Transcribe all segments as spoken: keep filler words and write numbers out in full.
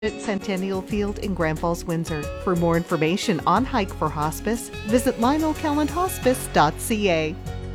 At Centennial Field in Grand Falls, Windsor. For more information on Hike for Hospice, visit lionel calland hospice dot c a.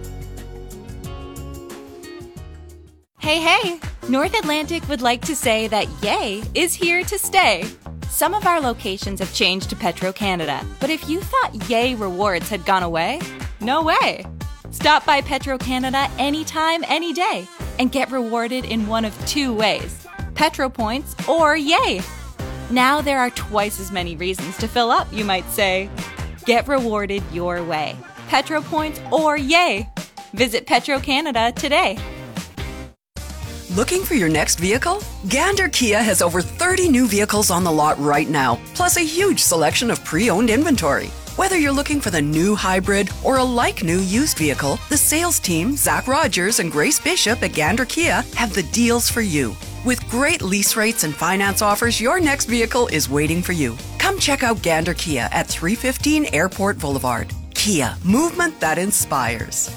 Hey, hey! North Atlantic would like to say that Yay is here to stay. Some of our locations have changed to Petro-Canada, but if you thought Yay rewards had gone away, no way! Stop by Petro-Canada anytime, any day, and get rewarded in one of two ways: Petro Points or Yay! Now there are twice as many reasons to fill up, you might say. Get rewarded your way. Petro Points or Yay! Visit Petro-Canada today. Looking for your next vehicle? Gander Kia has over thirty new vehicles on the lot right now, plus a huge selection of pre-owned inventory. Whether you're looking for the new hybrid or a like-new used vehicle, the sales team, Zach Rogers and Grace Bishop at Gander Kia, have the deals for you. With great lease rates and finance offers, your next vehicle is waiting for you. Come check out Gander Kia at three fifteen Airport Boulevard. Kia, movement that inspires.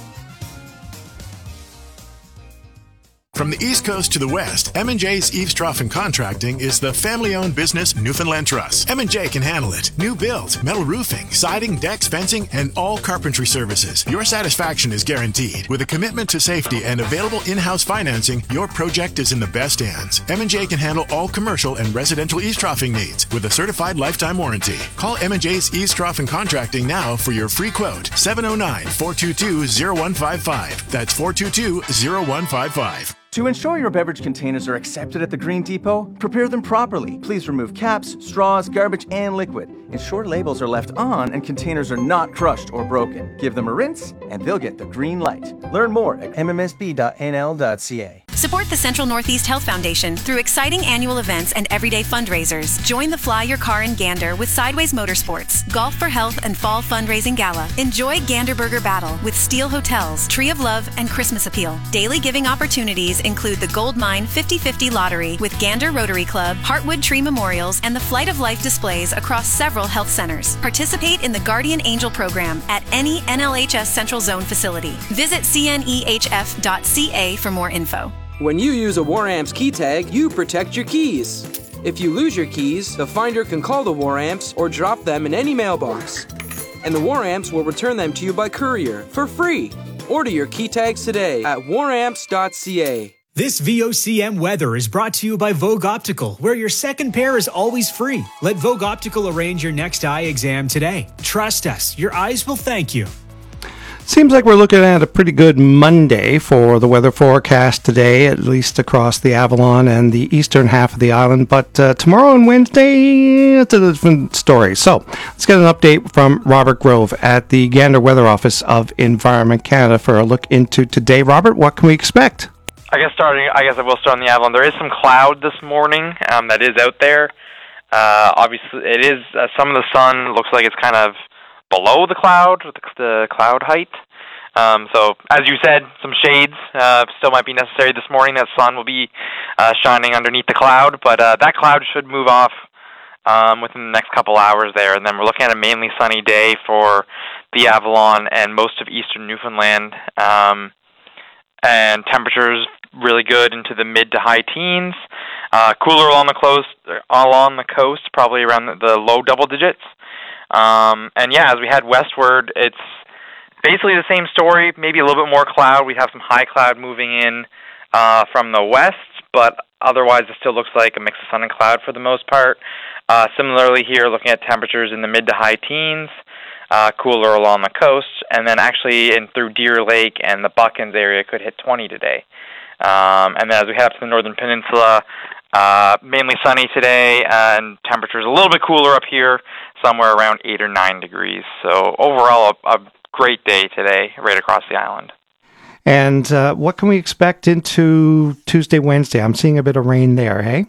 From the East Coast to the West, M and J's Eaves Trough and Contracting is the family-owned business Newfoundland Trust. M and J can handle it. New build, metal roofing, siding, decks, fencing, and all carpentry services. Your satisfaction is guaranteed. With a commitment to safety and available in-house financing, your project is in the best hands. M and J can handle all commercial and residential eaves troughing needs with a certified lifetime warranty. Call M and J's Eaves Trough and Contracting now for your free quote. seven oh nine, four two two, oh one five five. That's four two two, oh one five five. To ensure your beverage containers are accepted at the Green Depot, prepare them properly. Please remove caps, straws, garbage, and liquid. Ensure labels are left on and containers are not crushed or broken. Give them a rinse, and they'll get the green light. Learn more at m m s b dot n l dot c a. Support the Central Northeast Health Foundation through exciting annual events and everyday fundraisers. Join the Fly Your Car in Gander with Sideways Motorsports, Golf for Health and Fall Fundraising Gala. Enjoy Gander Burger Battle with Steel Hotels, Tree of Love, and Christmas Appeal. Daily giving opportunities include the Gold Mine fifty fifty Lottery with Gander Rotary Club, Heartwood Tree Memorials, and the Flight of Life displays across several health centers. Participate in the Guardian Angel program at any N L H S Central Zone facility. Visit c n e h f dot c a for more info. When you use a WarAmps key tag, you protect your keys. If you lose your keys, the finder can call the WarAmps or drop them in any mailbox. And the WarAmps will return them to you by courier for free. Order your key tags today at war amps dot c a. This V O C M weather is brought to you by Vogue Optical, where your second pair is always free. Let Vogue Optical arrange your next eye exam today. Trust us, your eyes will thank you. Seems like we're looking at a pretty good Monday for the weather forecast today, at least across the Avalon and the eastern half of the island. But uh, tomorrow and Wednesday, it's a different story. So let's get an update from Robert Grove at the Gander Weather Office of Environment Canada for a look into today. Robert, what can we expect? I guess starting. I guess I will start on the Avalon. There is some cloud this morning um, that is out there. Uh, obviously, it is uh, some of the sun looks like it's kind of below the cloud, with the, the cloud height. Um, so, as you said, some shades uh, still might be necessary this morning. That sun will be uh, shining underneath the cloud, but uh, that cloud should move off um, within the next couple hours there. And then we're looking at a mainly sunny day for the Avalon and most of eastern Newfoundland. Um, and temperatures really good into the mid to high teens. Uh, cooler along the coast, along the coast, probably around the, the low double digits. Um, and yeah, as we head westward, it's basically the same story, maybe a little bit more cloud. We have some high cloud moving in uh, from the west, but otherwise it still looks like a mix of sun and cloud for the most part. Uh, similarly here, looking at temperatures in the mid to high teens, uh, cooler along the coast, and then actually in through Deer Lake and the Buckens area could hit twenty today. Um, and then as we head up to the Northern Peninsula, uh, mainly sunny today, and temperatures a little bit cooler up here, somewhere around eight or nine degrees. So overall, a, a great day today right across the island. And uh, what can we expect into Tuesday, Wednesday? I'm seeing a bit of rain there, hey?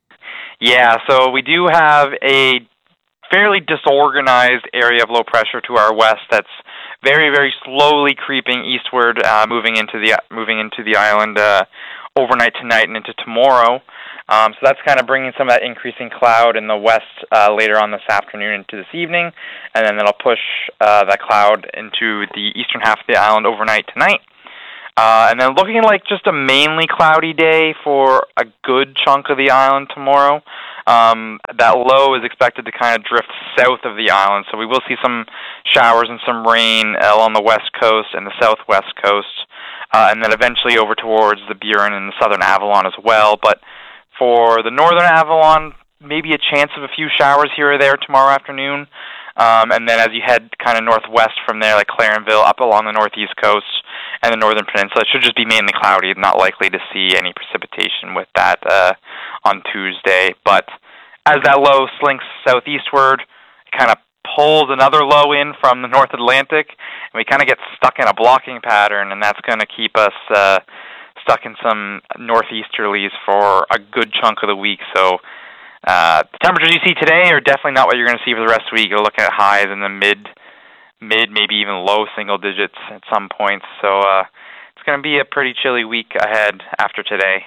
Yeah, so we do have a fairly disorganized area of low pressure to our west that's very, very slowly creeping eastward, uh, moving into the moving into the island uh, overnight tonight and into tomorrow. Um, so that's kind of bringing some of that increasing cloud in the west uh, later on this afternoon into this evening, and then it'll push uh, that cloud into the eastern half of the island overnight tonight. Uh, and then looking like just a mainly cloudy day for a good chunk of the island tomorrow. Um, that low is expected to kind of drift south of the island, so we will see some showers and some rain along the west coast and the southwest coast, uh, and then eventually over towards the Burin and the southern Avalon as well. But for the northern Avalon, maybe a chance of a few showers here or there tomorrow afternoon. Um, and then as you head kind of northwest from there, like Clarenville, up along the northeast coast and the northern peninsula, it should just be mainly cloudy. Not likely to see any precipitation with that uh, on Tuesday. But as that low slinks southeastward, it kind of pulls another low in from the North Atlantic, and we kind of get stuck in a blocking pattern, and that's going to keep us uh, stuck in some northeasterlies for a good chunk of the week. So Uh, the temperatures you see today are definitely not what you're going to see for the rest of the week. You're looking at highs in the mid, mid, maybe even low single digits at some points. So uh, it's going to be a pretty chilly week ahead after today.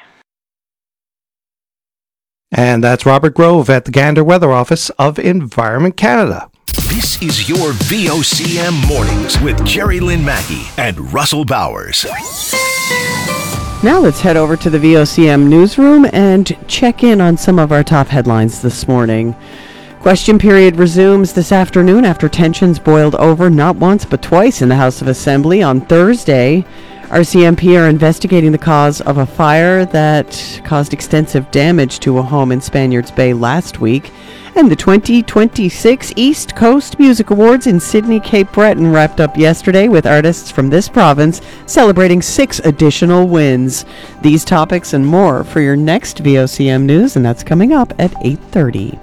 And that's Robert Grove at the Gander Weather Office of Environment Canada. This is your V O C M Mornings with Jerry Lynn Mackey and Russell Bowers. Now let's head over to the V O C M newsroom and check in on some of our top headlines this morning. Question period resumes this afternoon after tensions boiled over not once but twice in the House of Assembly on Thursday. R C M P are investigating the cause of a fire that caused extensive damage to a home in Spaniards Bay last week. And the twenty twenty-six East Coast Music Awards in Sydney, Cape Breton wrapped up yesterday with artists from this province celebrating six additional wins. These topics and more for your next V O C M News, and that's coming up at eight thirty.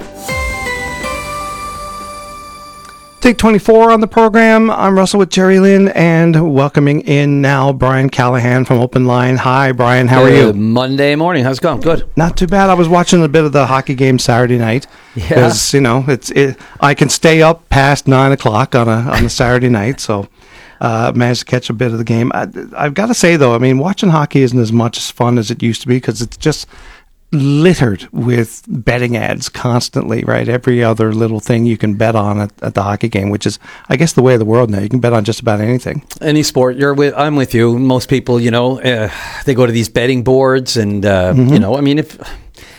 Take twenty-four on the program. I'm Russell with Jerry Lynn, and welcoming in now Brian Callahan from Open Line. Hi, Brian. How are you? Good Monday morning. How's it going? Good. Not too bad. I was watching a bit of the hockey game Saturday night because Yeah. you know it's it, I can stay up past nine o'clock on a on a Saturday night, so uh, managed to catch a bit of the game. I, I've got to say though, I mean, watching hockey isn't as much as fun as it used to be because it's just littered with betting ads constantly, right? Every other little thing you can bet on at, at the hockey game, which is, I guess, the way of the world now. You can bet on just about anything. Any sport, you're with. I'm with you. Most people, you know, uh, they go to these betting boards, and uh, Mhm. you know, I mean, if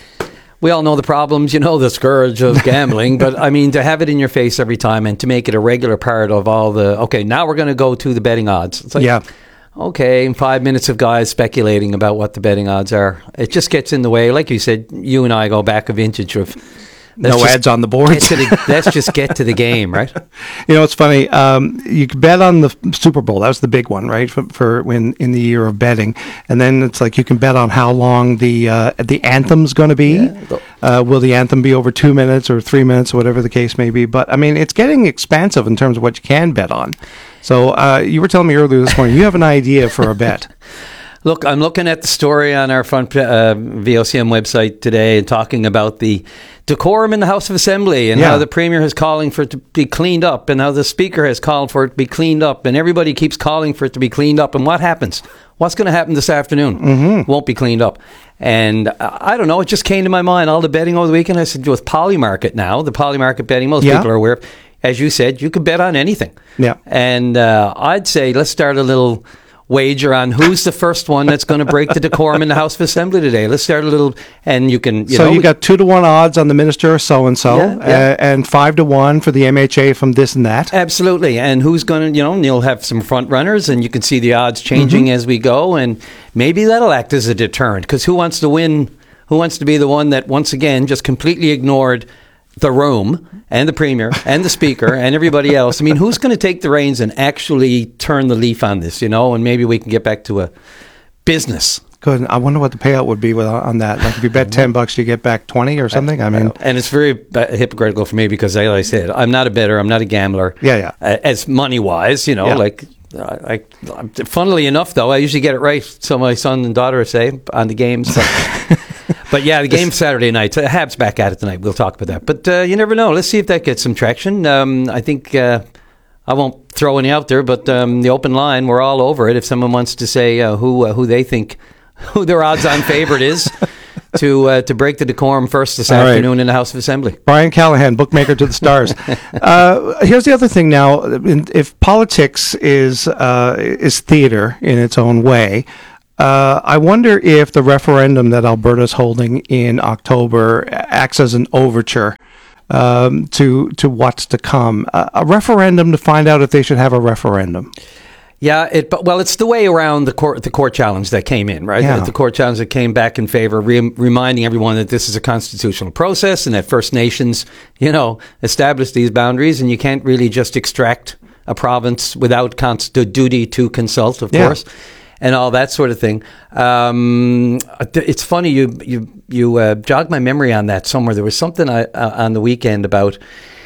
we all know the problems, you know, the scourge of gambling, but I mean, to have it in your face every time and to make it a regular part of all the. Okay, now we're going to go to the betting odds. It's like, yeah. Okay, in five minutes of guys speculating about what the betting odds are. It just gets in the way. Like you said, you and I go back a vintage of... No just ads on the boards. get to the- let's just get to the game, right? You know, it's funny. Um, you could bet on the Super Bowl. That was the big one, right? For, for when in the year of betting, and then it's like you can bet on how long the uh, the anthem's going to be. Uh, will the anthem be over two minutes or three minutes or whatever the case may be? But I mean, it's getting expansive in terms of what you can bet on. So uh, you were telling me earlier this morning you have an idea for a bet. Look, I'm looking at the story on our front uh, V O C M website today and talking about the decorum in the House of Assembly and Yeah. how the Premier is calling for it to be cleaned up and how the Speaker has called for it to be cleaned up and everybody keeps calling for it to be cleaned up. And what happens? What's going to happen this afternoon? Mm-hmm. Won't be cleaned up. And uh, I don't know, it just came to my mind, all the betting over the weekend. I said, with Polymarket now, the Polymarket betting, most Yeah. people are aware of. As you said, you could bet on anything. Yeah. And uh, I'd say let's start a little wager on who's the first one that's going to break the decorum in the House of Assembly today. Let's start a little, and you can, you so know. you got two to one odds on the minister so-and-so, Yeah, yeah. Uh, and five to one for the M H A from this and that. Absolutely. And who's going to, you know, and you'll have some front runners and you can see the odds changing Mhm. as we go. And maybe that'll act as a deterrent because who wants to win? Who wants to be the one that once again just completely ignored the room and the Premier and the Speaker and everybody else? I mean, who's going to take the reins and actually turn the leaf on this, you know, and maybe we can get back to a business. Good. I wonder what the payout would be with, on that. Like if you bet ten bucks, you get back twenty or something. I mean, And it's very uh, hypocritical for me because, like I said, I'm not a bettor. I'm not a gambler. Yeah, yeah. Uh, as money-wise, you know, Yeah. like, uh, I, I, funnily enough, though, I usually get it right. So my son and daughter say on the games. But, but yeah, the game Saturday night. Uh, Habs back at it tonight. We'll talk about that. But uh, you never know. Let's see if that gets some traction. Um, I think uh, I won't throw any out there, but um, the open line, we're all over it. If someone wants to say uh, who uh, who they think who their odds-on favorite is to uh, to break the decorum first this All right. afternoon in the House of Assembly. Brian Callahan, bookmaker to the stars. uh, here's the other thing now. If politics is uh, is theater in its own way, Uh, I wonder if the referendum that Alberta's holding in October acts as an overture um, to to what's to come. Uh, a referendum to find out if they should have a referendum. Yeah, it. But well, it's the way around the court. The court challenge that came in, right? Yeah. The court challenge that came back in favor, re- reminding everyone that this is a constitutional process and that First Nations, you know, established these boundaries, and you can't really just extract a province without cons- the duty to consult, of Yeah. course, and all that sort of thing. Um, it's funny you you you uh, jogged my memory on that somewhere. There was something I, uh, on the weekend about.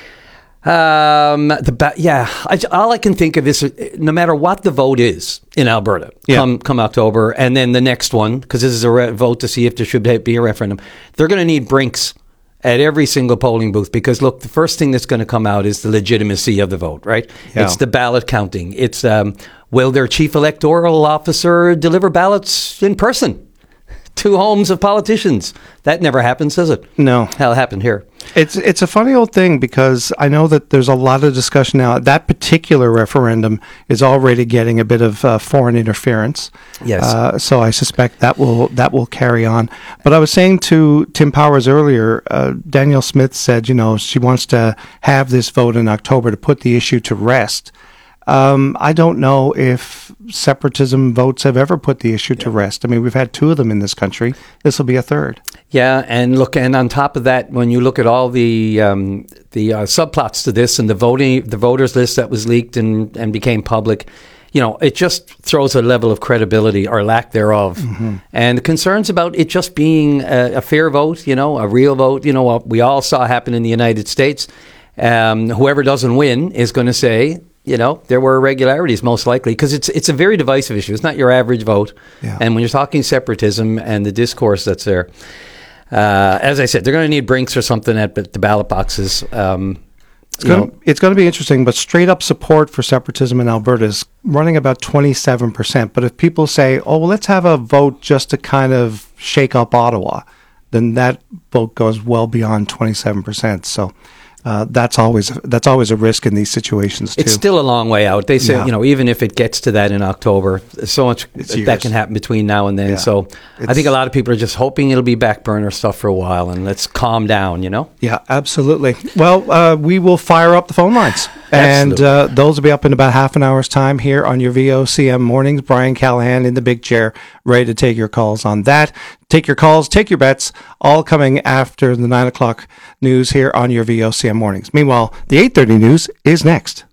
Um, the ba- yeah, I, all I can think of is uh, no matter what the vote is in Alberta, Yeah. come come October, and then the next one, because this is a re- vote to see if there should be a referendum, they're going to need brinks at every single polling booth, because look, the first thing that's going to come out is the legitimacy of the vote, right? Yeah. It's the ballot counting. It's um, will their chief electoral officer deliver ballots in person to homes of politicians? That never happens, does it? No. Hell, happened here. It's it's a funny old thing, because I know that there's a lot of discussion now. That particular referendum is already getting a bit of uh, foreign interference. Yes. Uh, so I suspect that will that will carry on. But I was saying to Tim Powers earlier, uh, Danielle Smith said, you know, she wants to have this vote in October to put the issue to rest. Um, I don't know if separatism votes have ever put the issue to rest. I mean, we've had two of them in this country. This will be a third. Yeah, and look, and on top of that, when you look at all the um, the uh, subplots to this and the voting, the voters list that was leaked and, and became public, you know, it just throws a level of credibility or lack thereof. Mm-hmm. And the concerns about it just being a, a fair vote, you know, a real vote, you know, what we all saw happen in the United States. Um, whoever doesn't win is going to say, you know, there were irregularities most likely, because it's it's a very divisive issue. It's not your average vote. Yeah. And when you're talking separatism and the discourse that's there, uh, as I said, they're going to need brinks or something at the ballot boxes. Um, It's going, to, it's going to be interesting, but straight up support for separatism in Alberta is running about twenty-seven percent. But if people say, oh, well, let's have a vote just to kind of shake up Ottawa, then that vote goes well beyond twenty-seven percent. So uh, that's always that's always a risk in these situations, too. It's still a long way out. They say, Yeah. you know, even if it gets to that in October, there's so much It's that years. can happen between now and then. Yeah. So I think a lot of people are just hoping it'll be back burner stuff for a while, and let's calm down, you know? Yeah, absolutely. Well, uh, we will fire up the phone lines. And uh, those will be up in about half an hour's time here on your V O C M mornings. Brian Callahan in the big chair, ready to take your calls on that. Take your calls, take your bets, all coming after the nine o'clock news here on your V O C M mornings. Meanwhile, the eight thirty news is next.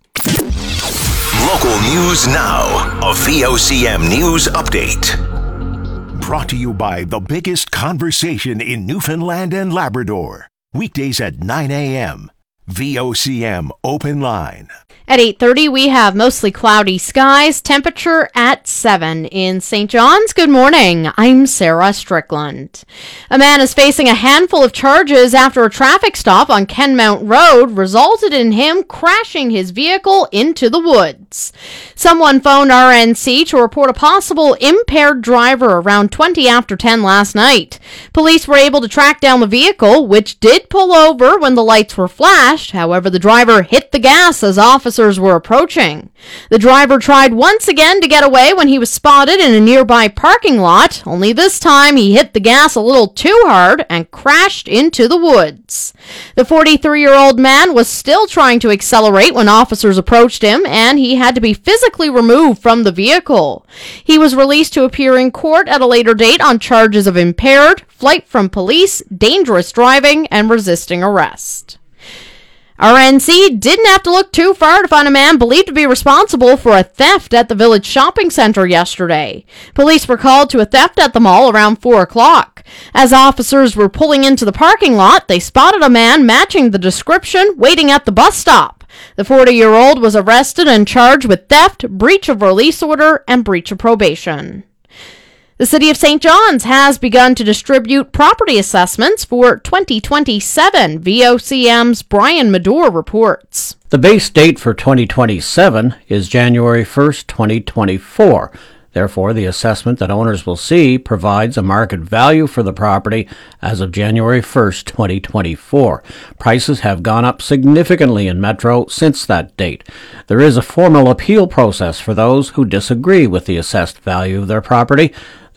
Local news now. A V O C M news update. Brought to you by the biggest conversation in Newfoundland and Labrador. Weekdays at nine a.m. V O C M Open Line. At eight thirty, we have mostly cloudy skies, temperature at seven. In Saint John's, good morning. I'm Sarah Strickland. A man is facing a handful of charges after a traffic stop on Kenmount Road resulted in him crashing his vehicle into the woods. Someone phoned R N C to report a possible impaired driver around twenty after ten last night. Police were able to track down the vehicle, which did pull over when the lights were flashed. However, the driver hit the gas as officers were approaching. The driver tried once again to get away when he was spotted in a nearby parking lot, only this time he hit the gas a little too hard and crashed into the woods. The forty-three-year-old man was still trying to accelerate when officers approached him, and he had to be physically removed from the vehicle. He was released to appear in court at a later date on charges of impaired, flight from police, dangerous driving, and resisting arrest. R N C didn't have to look too far to find a man believed to be responsible for a theft at the Village Shopping Center yesterday. Police were called to a theft at the mall around four o'clock. As officers were pulling into the parking lot, they spotted a man matching the description waiting at the bus stop. The forty-year-old was arrested and charged with theft, breach of release order, and breach of probation. The City of Saint John's has begun to distribute property assessments for twenty twenty-seven. V O C M's Brian Medore reports. The base date for twenty twenty-seven is January first, twenty twenty-four. Therefore, the assessment that owners will see provides a market value for the property as of January first, twenty twenty-four. Prices have gone up significantly in Metro since that date. There is a formal appeal process for those who disagree with the assessed value of their property.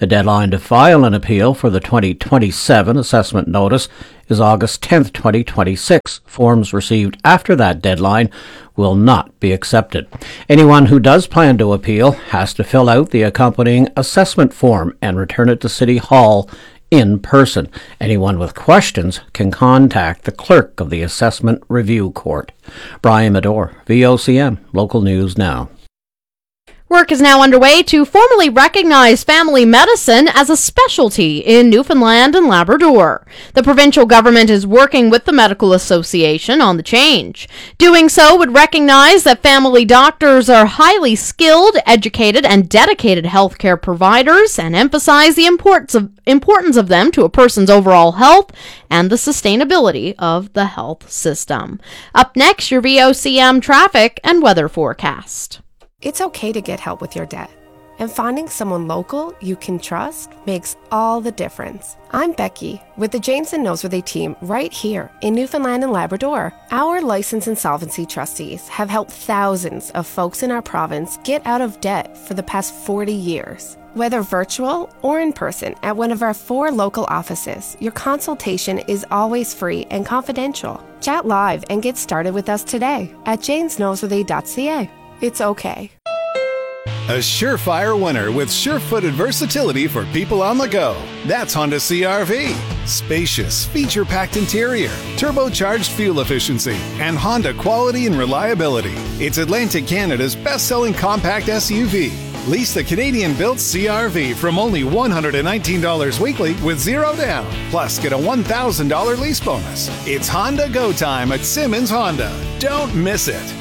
The deadline to file an appeal for the twenty twenty-seven assessment notice is August tenth, twenty twenty-six. Forms received after that deadline will not be accepted. Anyone who does plan to appeal has to fill out the accompanying assessment form and return it to City Hall in person. Anyone with questions can contact the clerk of the Assessment Review Court. Brian Medore, V O C M, Local News Now. Work is now underway to formally recognize family medicine as a specialty in Newfoundland and Labrador. The provincial government is working with the Medical Association on the change. Doing so would recognize that family doctors are highly skilled, educated, and dedicated healthcare providers and emphasize the importance of, importance of them to a person's overall health and the sustainability of the health system. Up next, your V O C M traffic and weather forecast. It's okay to get help with your debt, and finding someone local you can trust makes all the difference. I'm Becky with the James and Noseworthy team right here in Newfoundland and Labrador. Our licensed insolvency trustees have helped thousands of folks in our province get out of debt for the past forty years. Whether virtual or in person at one of our four local offices, your consultation is always free and confidential. Chat live and get started with us today at james noseworthy dot c a. It's okay. A surefire winner with sure-footed versatility for people on the go. That's Honda C R V. Spacious, feature-packed interior, turbocharged fuel efficiency, and Honda quality and reliability. It's Atlantic Canada's best-selling compact S U V. Lease the Canadian-built C R V from only one hundred nineteen dollars weekly with zero down. Plus, get a one thousand dollars lease bonus. It's Honda Go Time at Simmons Honda. Don't miss it.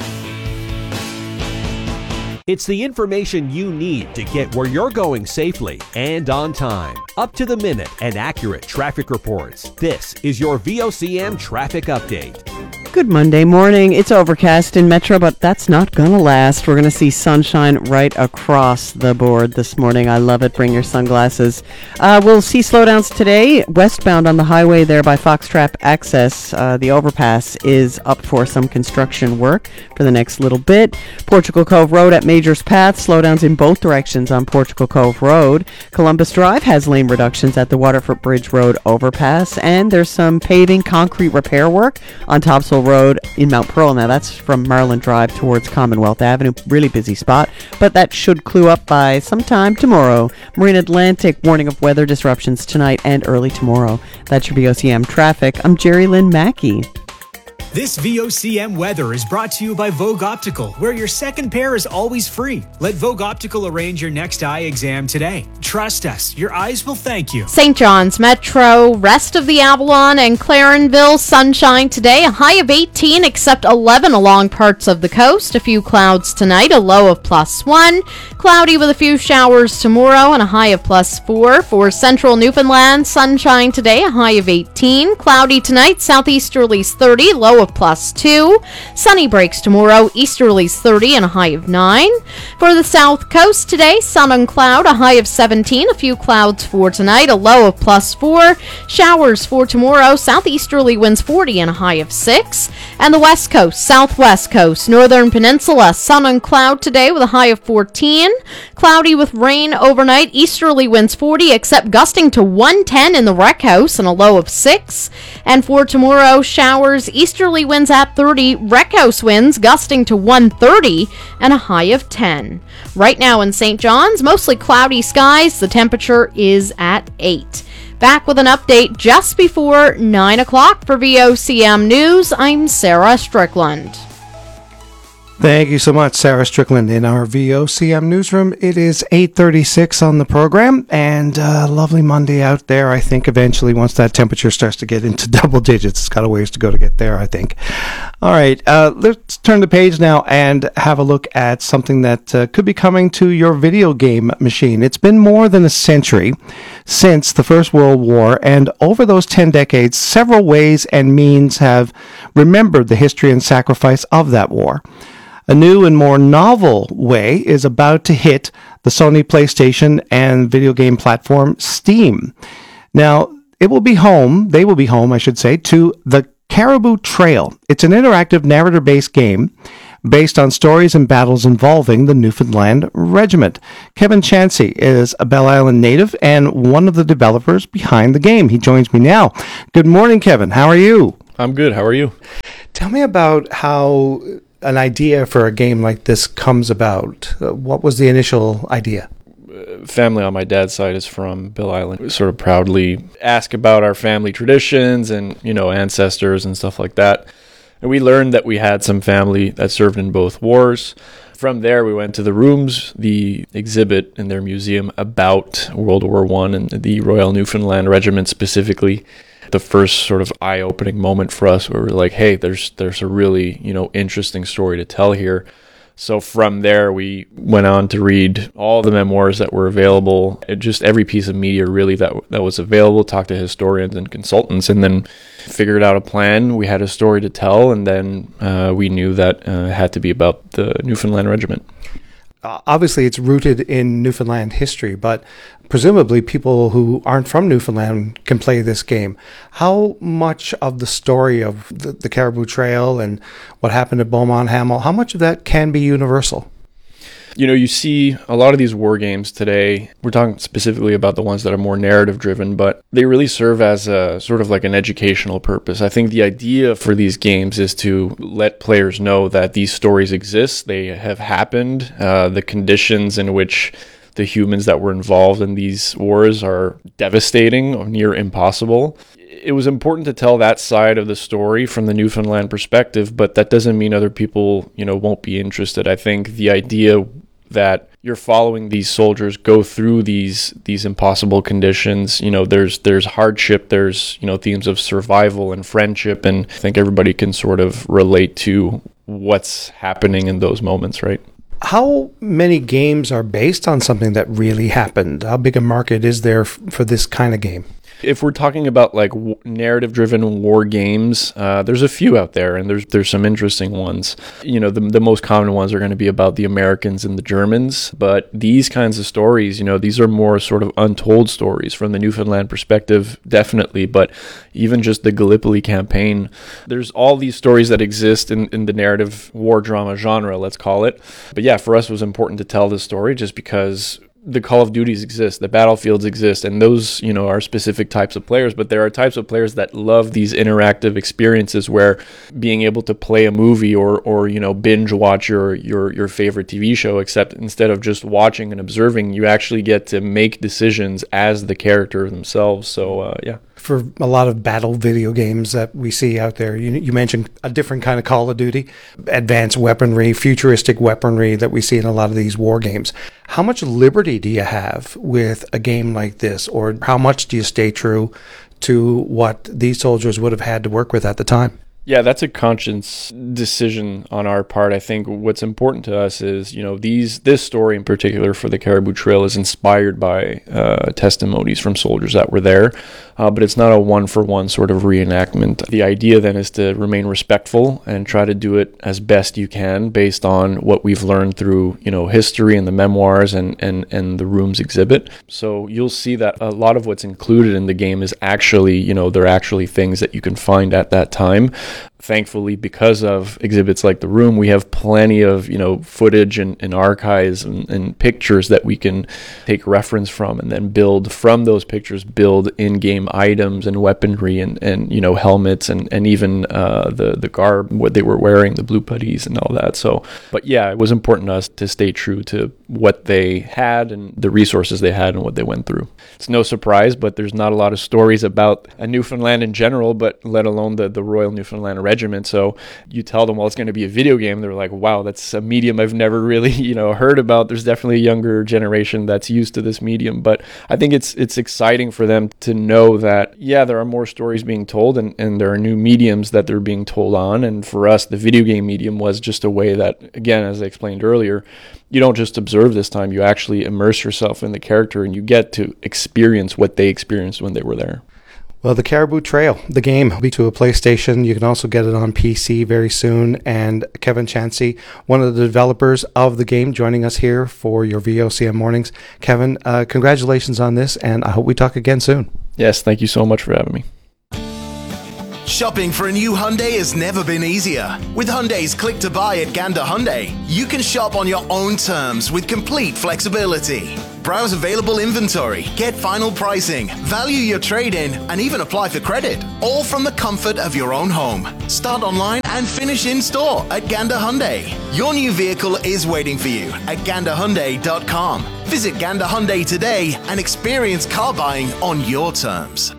It's the information you need to get where you're going safely and on time. Up to the minute and accurate traffic reports. This is your V O C M Traffic Update. Good Monday morning. It's overcast in Metro, but that's not going to last. We're going to see sunshine right across the board this morning. I love it. Bring your sunglasses. Uh, we'll see slowdowns today. Westbound on the highway there by Foxtrap Access. Uh, the overpass is up for some construction work for the next little bit. Portugal Cove Road at Majors Path. Slowdowns in both directions on Portugal Cove Road. Columbus Drive has lane reductions at the Waterford Bridge Road overpass. And there's some paving concrete repair work on Topsail Road in Mount Pearl. Now that's from Marlin Drive towards Commonwealth Avenue. Really busy spot, but that should clue up by sometime tomorrow. Marine Atlantic warning of weather disruptions tonight and early tomorrow. That's your V O C M traffic. I'm Jerry Lynn Mackey. This V O C M weather is brought to you by Vogue Optical, where your second pair is always free. Let Vogue Optical arrange your next eye exam today. Trust us, your eyes will thank you. Saint John's Metro, rest of the Avalon and Clarenville, sunshine today, a high of eighteen except eleven along parts of the coast. A few clouds tonight, a low of plus one. Cloudy with a few showers tomorrow and a high of plus four. For central Newfoundland, sunshine today, a high of eighteen. Cloudy tonight, southeasterlies thirty, low of plus two. Sunny breaks tomorrow, easterlies thirty and a high of nine. For the south coast today, sun and cloud, a high of seventeen. A few clouds for tonight, a low of plus four. Showers for tomorrow, southeasterly winds forty and a high of six. And the west coast, southwest coast, northern peninsula, sun and cloud today with a high of fourteen. Cloudy with rain overnight, easterly winds forty except gusting to one ten in the Rec House and a low of six. And for tomorrow, showers, easterly winds at thirty, Rec House winds gusting to one thirty and a high of ten. Right now in Saint John's, mostly cloudy skies. The temperature is at eight. Back with an update just before nine o'clock for V O C M News. I'm Sarah Strickland. Thank you so much, Sarah Strickland, in our V O C M newsroom. It is eight thirty-six on the program, and uh, lovely Monday out there. I think eventually, once that temperature starts to get into double digits, it's got a ways to go to get there, I think. All right, uh, let's turn the page now and have a look at something that uh, could be coming to your video game machine. It's been more than a century since the First World War, and over those ten decades, several ways and means have remembered the history and sacrifice of that war. A new and more novel way is about to hit the Sony PlayStation and video game platform Steam. Now, it will be home, they will be home, I should say, to the Caribou Trail. It's an interactive narrator-based game based on stories and battles involving the Newfoundland Regiment. Kevin Chansey is a Belle Island native and one of the developers behind the game. He joins me now. Good morning, Kevin. How are you? I'm good. How are you? Tell me about how an idea for a game like this comes about. Uh, what was the initial idea? Family on my dad's side is from Belle Island. We sort of proudly ask about our family traditions and, you know, ancestors and stuff like that. And we learned that we had some family that served in both wars. From there, we went to the Rooms, the exhibit in their museum about World War One and the Royal Newfoundland Regiment specifically. The first sort of eye-opening moment for us where we're like, hey, there's there's a really, you know, interesting story to tell here. So from there, we went on to read all the memoirs that were available, just every piece of media really that that was available, talked to historians and consultants, and then figured out a plan. We had a story to tell, and then uh, we knew that uh, it had to be about the Newfoundland Regiment. Uh, obviously, it's rooted in Newfoundland history, but presumably people who aren't from Newfoundland can play this game. How much of the story of the, the Caribou Trail and what happened at Beaumont Hamel, how much of that can be universal? You know, you see a lot of these war games today. We're talking specifically about the ones that are more narrative driven, but they really serve as a sort of like an educational purpose. I think the idea for these games is to let players know that these stories exist. They have happened. Uh, the conditions in which the humans that were involved in these wars are devastating or near impossible. It was important to tell that side of the story from the Newfoundland perspective, but that doesn't mean other people, you know, won't be interested. I think the idea that you're following these soldiers go through these these impossible conditions, you know, there's there's hardship, there's, you know, themes of survival and friendship, and I think everybody can sort of relate to what's happening in those moments, right? How many games are based on something that really happened? How big a market is there f- for this kind of game? If we're talking about like w- narrative-driven war games, uh, there's a few out there, and there's there's some interesting ones. You know, the the most common ones are going to be about the Americans and the Germans, but these kinds of stories, you know, these are more sort of untold stories from the Newfoundland perspective, definitely, but even just the Gallipoli campaign, there's all these stories that exist in, in the narrative war drama genre, let's call it. But yeah, for us it was important to tell this story just because the Call of Duties exist, the battlefields exist, and those, you know, are specific types of players, but there are types of players that love these interactive experiences where being able to play a movie or, or you know, binge watch your, your, your favorite T V show, except instead of just watching and observing, you actually get to make decisions as the character themselves. So, uh, yeah. For a lot of battle video games that we see out there, you, you mentioned a different kind of Call of Duty, advanced weaponry, futuristic weaponry that we see in a lot of these war games. How much liberty do you have with a game like this, or how much do you stay true to what these soldiers would have had to work with at the time? Yeah, that's a conscious decision on our part. I think what's important to us is, you know, these this story in particular for the Caribou Trail is inspired by uh, testimonies from soldiers that were there, uh, but it's not a one-for-one sort of reenactment. The idea then is to remain respectful and try to do it as best you can based on what we've learned through, you know, history and the memoirs and, and, and the Rooms exhibit. So you'll see that a lot of what's included in the game is actually, you know, they're actually things that you can find at that time. Thankfully, because of exhibits like The Room, we have plenty of, you know, footage and, and archives and, and pictures that we can take reference from and then build from those pictures, build in-game items and weaponry and, and you know, helmets and, and even uh, the, the garb, what they were wearing, the blue puttees and all that. So, but yeah, it was important to us to stay true to what they had and the resources they had and what they went through. It's no surprise, but there's not a lot of stories about a Newfoundland in general, but let alone the, the Royal Newfoundland Regiment. So you tell them, well, it's going to be a video game. They're like, wow, that's a medium I've never really, you know, heard about. There's definitely a younger generation that's used to this medium, but I think it's it's exciting for them to know that, yeah, there are more stories being told and, and there are new mediums that they're being told on. And for us, the video game medium was just a way that, again, as I explained earlier, you don't just observe this time, you actually immerse yourself in the character and you get to experience what they experienced when they were there. Well, the Caribou Trail, the game, will be to a PlayStation. You can also get it on P C very soon. And Kevin Chansey, one of the developers of the game, joining us here for your V O C M Mornings. Kevin, uh, congratulations on this, and I hope we talk again soon. Yes, thank you so much for having me. Shopping for a new Hyundai has never been easier. With Hyundai's Click to Buy at Gander Hyundai, you can shop on your own terms with complete flexibility. Browse available inventory, get final pricing, value your trade-in, and even apply for credit, all from the comfort of your own home. Start online and finish in store at Gander Hyundai. Your new vehicle is waiting for you at gander hyundai dot com. Visit Gander Hyundai today and experience car buying on your terms.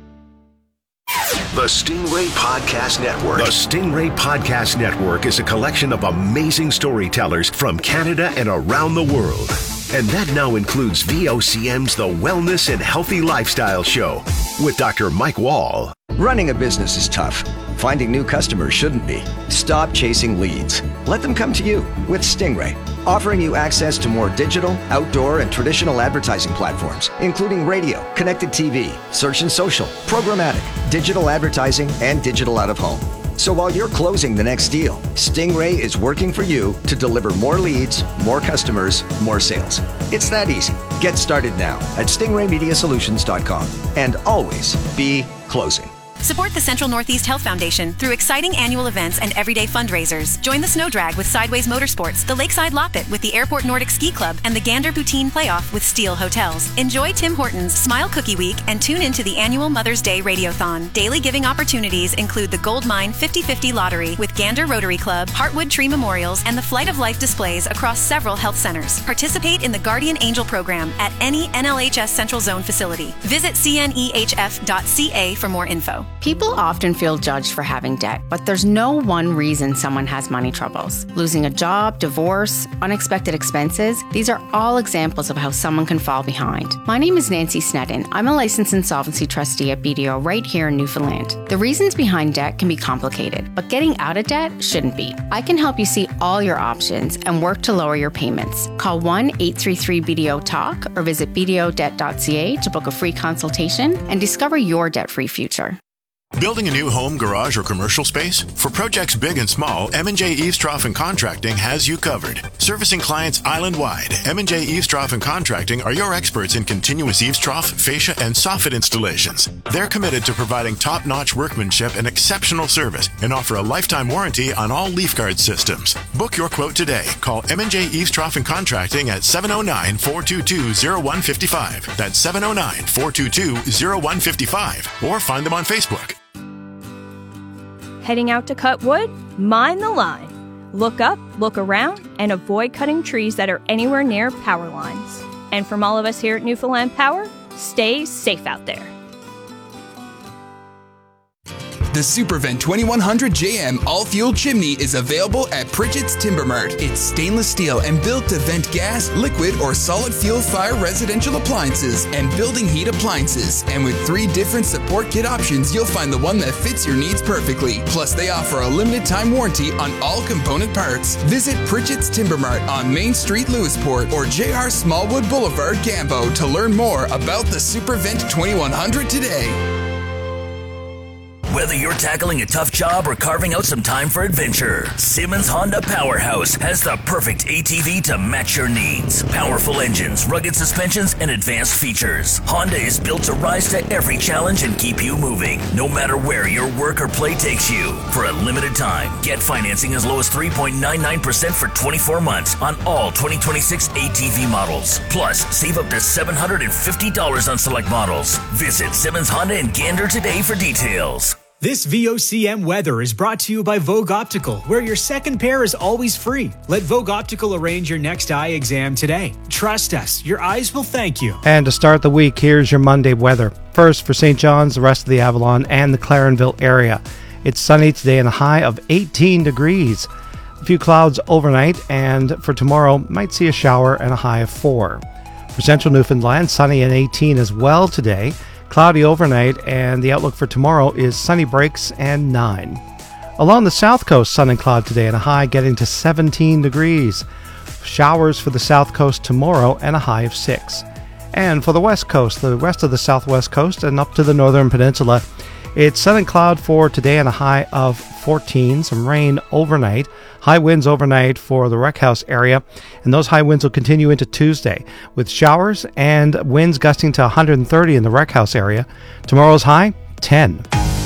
The Stingray Podcast Network. The Stingray Podcast Network is a collection of amazing storytellers from Canada and around the world. And that now includes V O C M's The Wellness and Healthy Lifestyle Show with Doctor Mike Wall. Running a business is tough. Finding new customers shouldn't be. Stop chasing leads. Let them come to you with Stingray, offering you access to more digital, outdoor, and traditional advertising platforms, including radio, connected T V, search and social, programmatic, digital advertising, and digital out-of-home. So while you're closing the next deal, Stingray is working for you to deliver more leads, more customers, more sales. It's that easy. Get started now at stingray media solutions dot com and always be closing. Support the Central Northeast Health Foundation through exciting annual events and everyday fundraisers. Join the Snow Drag with Sideways Motorsports, the Lakeside Loppet with the Airport Nordic Ski Club, and the Gander Poutine Playoff with Steel Hotels. Enjoy Tim Hortons Smile Cookie Week and tune into the annual Mother's Day Radiothon. Daily giving opportunities include the Gold Mine fifty fifty Lottery with Gander Rotary Club, Heartwood Tree Memorials, and the Flight of Life displays across several health centers. Participate in the Guardian Angel program at any N L H S Central Zone facility. Visit c n e h f dot c a for more info. People often feel judged for having debt, but there's no one reason someone has money troubles. Losing a job, divorce, unexpected expenses, these are all examples of how someone can fall behind. My name is Nancy Sneddon. I'm a licensed insolvency trustee at B D O right here in Newfoundland. The reasons behind debt can be complicated, but getting out of debt shouldn't be. I can help you see all your options and work to lower your payments. Call one eight three three B D O talk or visit b d o debt dot c a to book a free consultation and discover your debt-free future. Building a new home, garage, or commercial space? For projects big and small, M and J Eavestrough and Contracting has you covered. Servicing clients island-wide, M and J Eavestrough and Contracting are your experts in continuous eavestrough, fascia, and soffit installations. They're committed to providing top-notch workmanship and exceptional service and offer a lifetime warranty on all leaf guard systems. Book your quote today. Call M and J Eavestrough and Contracting at seven oh nine, four two two, oh one five five. That's seven oh nine, four two two, oh one five five. Or find them on Facebook. Heading out to cut wood? Mind the line. Look up, look around, and avoid cutting trees that are anywhere near power lines. And from all of us here at Newfoundland Power, stay safe out there. The Supervent twenty-one hundred J M all-fuel chimney is available at Pritchett's Timber Mart. It's stainless steel and built to vent gas, liquid, or solid fuel fire residential appliances and building heat appliances. And with three different support kit options, you'll find the one that fits your needs perfectly. Plus, they offer a limited time warranty on all component parts. Visit Pritchett's Timber Mart on Main Street, Lewisport, or J R Smallwood Boulevard, Gambo to learn more about the Supervent twenty-one hundred today. Whether you're tackling a tough job or carving out some time for adventure, Simmons Honda Powerhouse has the perfect A T V to match your needs. Powerful engines, rugged suspensions, and advanced features. Honda is built to rise to every challenge and keep you moving, no matter where your work or play takes you. For a limited time, get financing as low as three point nine nine percent for twenty-four months on all twenty twenty-six A T V models. Plus, save up to seven hundred fifty dollars on select models. Visit Simmons Honda in Gander today for details. This V O C M weather is brought to you by Vogue Optical, where your second pair is always free. Let Vogue Optical arrange your next eye exam today. Trust us, your eyes will thank you. And to start the week, here's your Monday weather. First, for Saint John's, the rest of the Avalon, and the Clarenville area. It's sunny today and a high of eighteen degrees. A few clouds overnight, and for tomorrow, might see a shower and a high of four. For Central Newfoundland, sunny and eighteen as well today. Cloudy overnight, and the outlook for tomorrow is sunny breaks and nine. Along the south coast, sun and cloud today and a high getting to seventeen degrees. Showers for the south coast tomorrow and a high of six. And for the west coast, the rest of the southwest coast and up to the northern peninsula, it's sun and cloud for today and a high of fourteen. Some rain overnight. High winds overnight for the Rec House area, and those high winds will continue into Tuesday with showers and winds gusting to one hundred thirty in the Rec House area. Tomorrow's high, ten.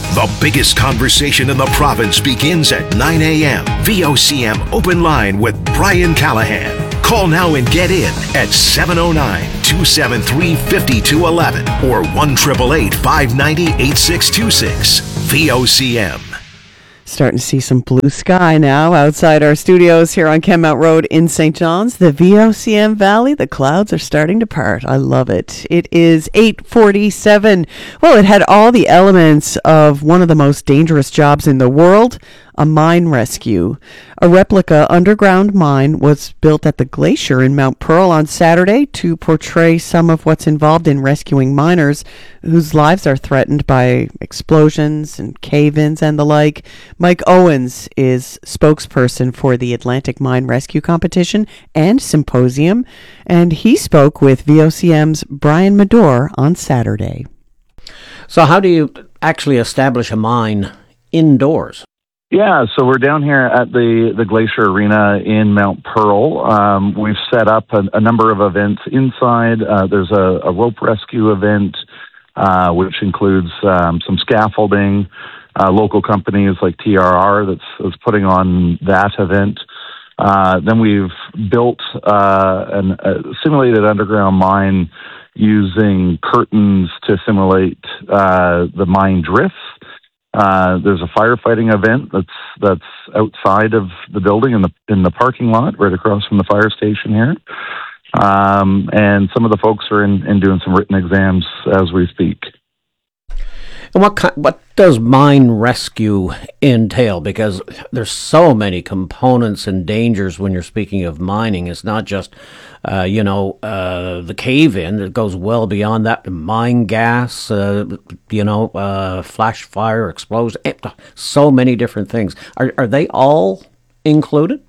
The biggest conversation in the province begins at nine a.m. V O C M Open Line with Brian Callahan. Call now and get in at seven oh nine, two seven three, five two one one or one eight eight eight, five nine zero, eight six two six. V O C M. Starting to see some blue sky now outside our studios here on Kenmount Road in Saint John's. The V O C M Valley, the clouds are starting to part. I love it. It is eight forty-seven. Well, it had all the elements of one of the most dangerous jobs in the world, a mine rescue. A replica underground mine was built at the glacier in Mount Pearl on Saturday to portray some of what's involved in rescuing miners whose lives are threatened by explosions and cave-ins and the like. Mike Owens is spokesperson for the Atlantic Mine Rescue Competition and Symposium, and he spoke with V O C M's Brian Medore on Saturday. So how do you actually establish a mine indoors? Yeah, so we're down here at the, the Glacier Arena in Mount Pearl. Um, we've set up a, a number of events inside. Uh, there's a, a rope rescue event, uh, which includes um, some scaffolding. Uh, local companies like T R R that's, that's putting on that event. Uh, then we've built uh, an, a simulated underground mine using curtains to simulate uh, the mine drifts. Uh, there's a firefighting event that's that's outside of the building in the in the parking lot, right across from the fire station here. Um, and some of the folks are in, in doing some written exams as we speak. And what kind, what does mine rescue entail? Because there's so many components and dangers when you're speaking of mining. It's not just, uh, you know, uh, the cave-in. It goes well beyond that. Mine gas, uh, you know, uh, flash fire, explosion. So many different things. Are are they all included?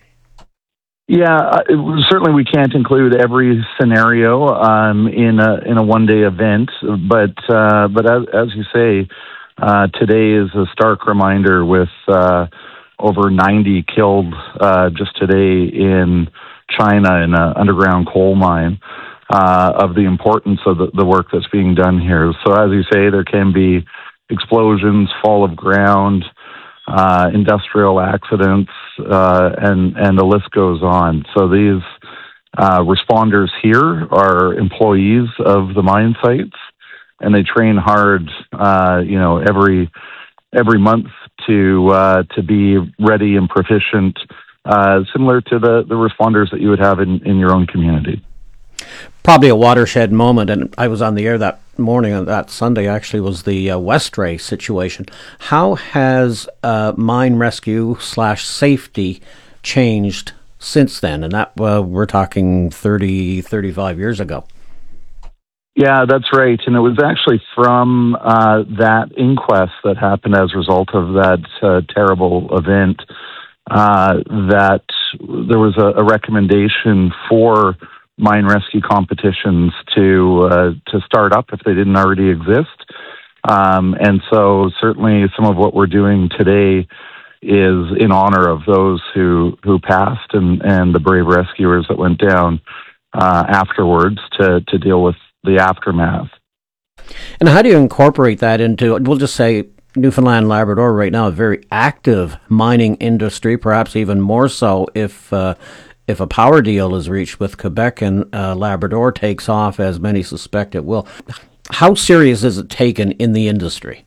Yeah, uh, it, certainly we can't include every scenario um, in a in a one day event, but uh, but as, as you say, uh, today is a stark reminder with uh, over ninety killed uh, just today in China in an underground coal mine uh, of the importance of the, the work that's being done here. So as you say, there can be explosions, fall of ground, uh, industrial accidents, uh, and, and the list goes on. So these uh, responders here are employees of the mine sites, and they train hard, uh, you know, every every month to uh, to be ready and proficient, uh, similar to the, the responders that you would have in, in your own community. Probably a watershed moment, and I was on the air that morning, on that Sunday actually, was the uh, Westray situation. How has uh, mine rescue slash safety changed since then? And that uh, we're talking thirty, thirty-five years ago. Yeah, that's right. And it was actually from uh, that inquest that happened as a result of that uh, terrible event uh, that there was a, a recommendation for mine rescue competitions to uh, to start up if they didn't already exist. Um, and so certainly some of what we're doing today is in honor of those who, who passed and, and the brave rescuers that went down uh, afterwards to, to deal with the aftermath. And how do you incorporate that into, we'll just say, Newfoundland, Labrador right now, a very active mining industry, perhaps even more so if uh, if a power deal is reached with Quebec and uh, Labrador takes off, as many suspect it will. How serious is it taken in the industry?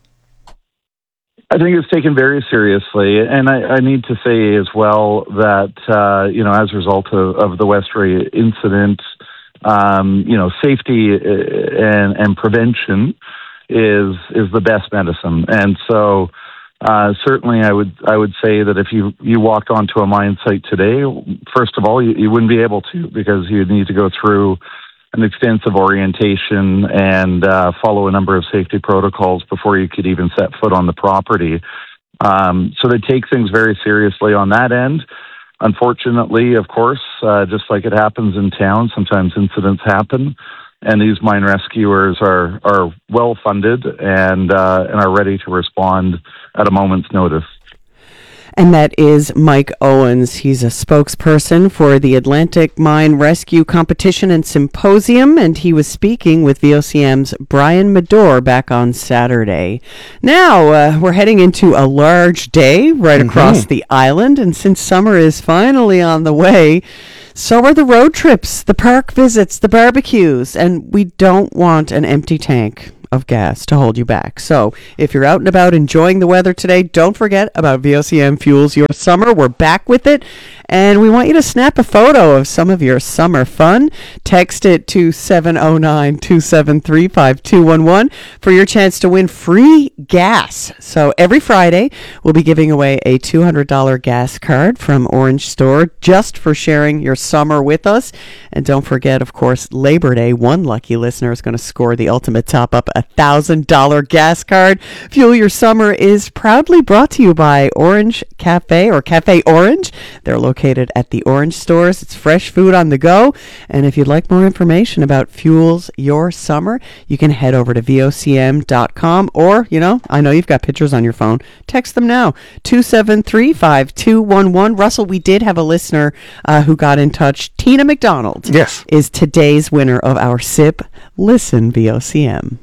I think it's taken very seriously, and I, I need to say as well that, uh, you know, as a result of, of the Westray incident, um, you know, safety and, and prevention is is the best medicine. And so uh, certainly I would I would say that if you, you walked onto a mine site today, first of all, you, you wouldn't be able to, because you'd need to go through an extensive orientation and uh, follow a number of safety protocols before you could even set foot on the property. Um, so they take things very seriously on that end. Unfortunately, of course, uh, just like it happens in town, sometimes incidents happen, and these mine rescuers are, are well funded and uh, and are ready to respond at a moment's notice. And that is Mike Owens. He's a spokesperson for the Atlantic Mine Rescue Competition and Symposium, and he was speaking with V O C M's Brian Medore back on Saturday. Now, uh, we're heading into a large day right mm-hmm. across the island, and since summer is finally on the way, so are the road trips, the park visits, the barbecues, and we don't want an empty tank of gas to hold you back. So if you're out and about enjoying the weather today, don't forget about V O C M Fuels Your Summer. We're back with it, and we want you to snap a photo of some of your summer fun. Text it to seven oh nine, two seven three, five two one one for your chance to win free gas. So every Friday, we'll be giving away a two hundred dollars gas card from Orange Store just for sharing your summer with us. And don't forget, of course, Labor Day, one lucky listener is going to score the ultimate top-up, a one thousand dollars gas card. Fuel Your Summer is proudly brought to you by Orange Cafe or Cafe Orange. They're located at the Orange stores. It's fresh food on the go. And if you'd like more information about Fuels Your Summer, you can head over to V O C M dot com, or, you know, I know you've got pictures on your phone. Text them now, two seven three, five two one one. Russell, we did have a listener uh, who got in touch. Tina McDonald yes. is today's winner of our S I P Listen V O C M.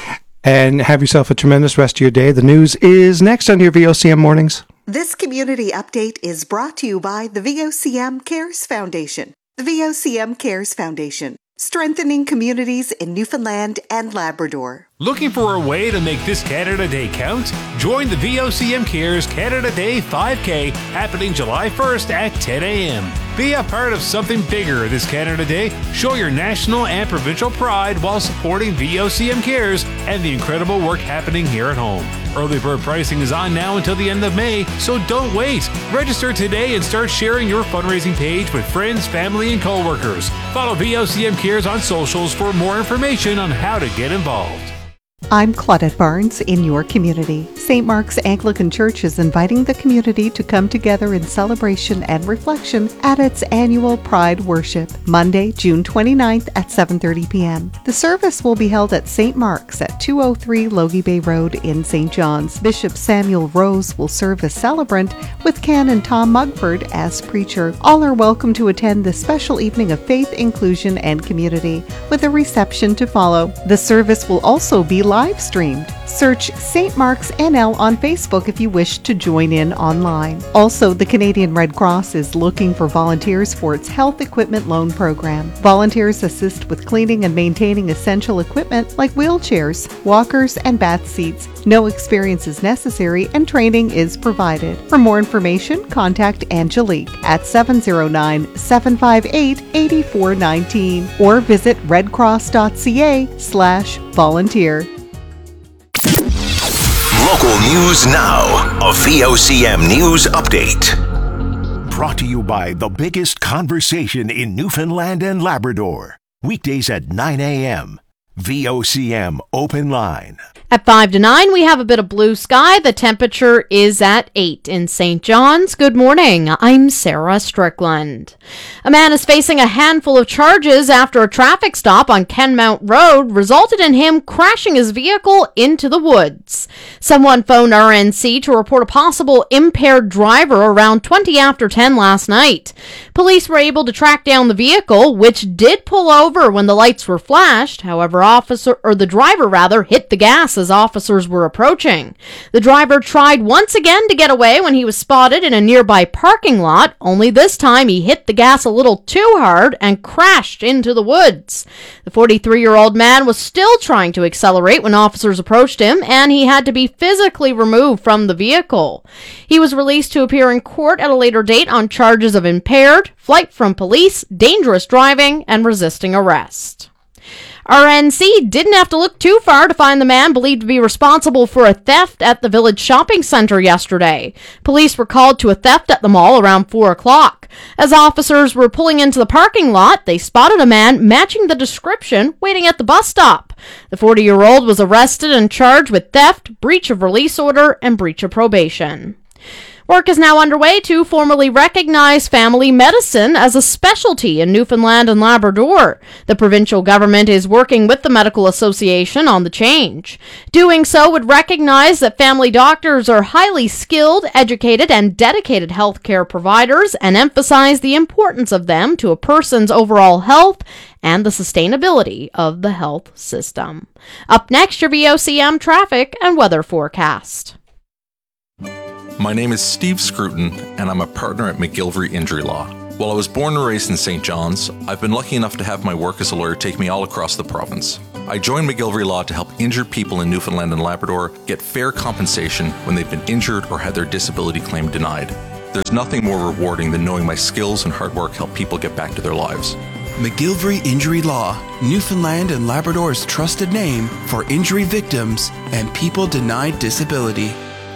And have yourself a tremendous rest of your day. The news is next on your V O C M Mornings. This community update is brought to you by the V O C M Cares Foundation. The V O C M Cares Foundation, strengthening communities in Newfoundland and Labrador. Looking for a way to make this Canada Day count? Join the V O C M Cares Canada Day five K happening July first at ten a.m. Be a part of something bigger this Canada Day. Show your national and provincial pride while supporting V O C M Cares and the incredible work happening here at home. Early bird pricing is on now until the end of May, so don't wait. Register today and start sharing your fundraising page with friends, family, and coworkers. Follow V O C M Cares on socials for more information on how to get involved. I'm Claudette Barnes in your community. Saint Mark's Anglican Church is inviting the community to come together in celebration and reflection at its annual Pride Worship, Monday, June twenty-ninth at seven thirty p.m. The service will be held at Saint Mark's at two oh three Logie Bay Road in Saint John's. Bishop Samuel Rose will serve as celebrant with Canon Tom Mugford as preacher. All are welcome to attend this special evening of faith, inclusion, and community with a reception to follow. The service will also be live streamed. Search Saint Mark's N L on Facebook if you wish to join in online. Also, the Canadian Red Cross is looking for volunteers for its health equipment loan program. Volunteers assist with cleaning and maintaining essential equipment like wheelchairs, walkers, and bath seats. No experience is necessary and training is provided. For more information, contact Angelique at seven oh nine, seven five eight, eight four one nine or visit redcross.ca slash volunteer. Local news now. A V O C M News Update. Brought to you by the biggest conversation in Newfoundland and Labrador. Weekdays at nine a.m. V O C M Open Line. At five to nine, we have a bit of blue sky. The temperature is at eight in Saint John's. Good morning. I'm Sarah Strickland. A man is facing a handful of charges after a traffic stop on Kenmount Road resulted in him crashing his vehicle into the woods. Someone phoned R N C to report a possible impaired driver around twenty after ten last night. Police were able to track down the vehicle, which did pull over when the lights were flashed. However, officer or the driver rather hit the gas as officers were approaching. The driver tried once again to get away when he was spotted in a nearby parking lot, only this time he hit the gas a little too hard and crashed into the woods. The forty-three-year-old man was still trying to accelerate when officers approached him, and he had to be physically removed from the vehicle. He was released to appear in court at a later date on charges of impaired, flight from police, dangerous driving, and resisting arrest. R N C didn't have to look too far to find the man believed to be responsible for a theft at the Village Shopping Center yesterday. Police were called to a theft at the mall around four o'clock. As officers were pulling into the parking lot, they spotted a man matching the description waiting at the bus stop. The forty-year-old was arrested and charged with theft, breach of release order, and breach of probation. Work is now underway to formally recognize family medicine as a specialty in Newfoundland and Labrador. The provincial government is working with the Medical Association on the change. Doing so would recognize that family doctors are highly skilled, educated, and dedicated healthcare providers and emphasize the importance of them to a person's overall health and the sustainability of the health system. Up next, your V O C M traffic and weather forecast. My name is Steve Scruton, and I'm a partner at McGilvery Injury Law. While I was born and raised in Saint John's, I've been lucky enough to have my work as a lawyer take me all across the province. I joined McGilvery Law to help injured people in Newfoundland and Labrador get fair compensation when they've been injured or had their disability claim denied. There's nothing more rewarding than knowing my skills and hard work help people get back to their lives. McGilvery Injury Law, Newfoundland and Labrador's trusted name for injury victims and people denied disability.